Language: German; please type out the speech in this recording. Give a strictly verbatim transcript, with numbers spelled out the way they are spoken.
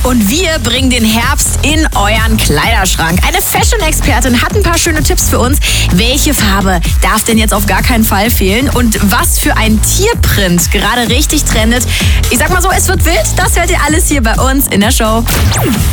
Und wir bringen den Herbst in euren Kleiderschrank. Eine Fashion-Expertin hat ein paar schöne Tipps für uns. Welche Farbe darf denn jetzt auf gar keinen Fall fehlen? Und was für ein Tierprint gerade richtig trendet. Ich sag mal so, es wird wild. Das hört ihr alles hier bei uns in der Show.